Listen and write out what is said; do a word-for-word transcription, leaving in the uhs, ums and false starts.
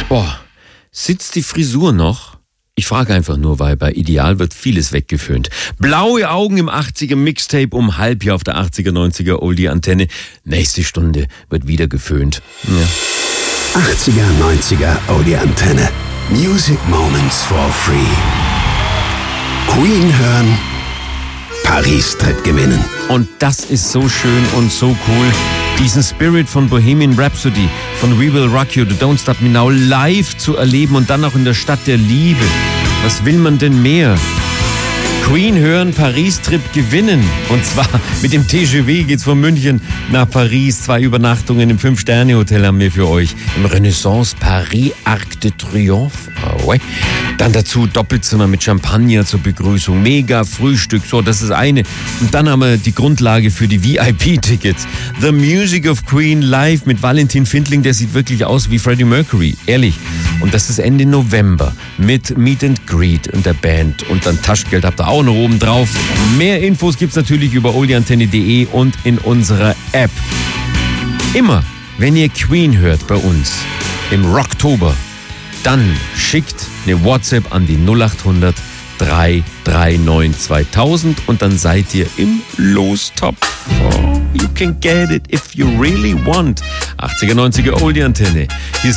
Boah, sitzt die Frisur noch? Ich frage einfach nur, weil bei Ideal wird vieles weggeföhnt. Blaue Augen im achtziger Mixtape um halb hier auf der achtziger, neunziger Oldie-Antenne. Nächste Stunde wird wieder geföhnt. Ja. achtziger, neunziger Oldie-Antenne. Music Moments for Free. Queen hören, Paris-Trip gewinnen. Und das ist so schön und so cool. Diesen Spirit von Bohemian Rhapsody, von We Will Rock You, The Don't Stop Me Now live zu erleben und dann auch in der Stadt der Liebe. Was will man denn mehr? Queen hören, Paris-Trip gewinnen. Und zwar mit dem T G V geht's von München nach Paris. Zwei Übernachtungen im Fünf-Sterne-Hotel haben wir für euch. Im Renaissance Paris Arc de Triomphe. Oh, dann dazu Doppelzimmer mit Champagner zur Begrüßung. Mega Frühstück. So, das ist eine. Und dann haben wir die Grundlage für die V I P-Tickets. The Music of Queen live mit Valentin Findling. Der sieht wirklich aus wie Freddie Mercury. Ehrlich. Und das ist Ende November mit Meet and Greet und der Band. Und dann Taschengeld habt ihr auch noch oben drauf. Mehr Infos gibt's natürlich über oldieantenne punkt de und in unserer App. Immer, wenn ihr Queen hört bei uns im Rocktober, dann schickt eine WhatsApp an die null acht hundert, drei drei neun zweitausend und dann seid ihr im Lostopf. Oh, you can get it if you really want. achtziger, neunziger Oldie-Antenne. Hier ist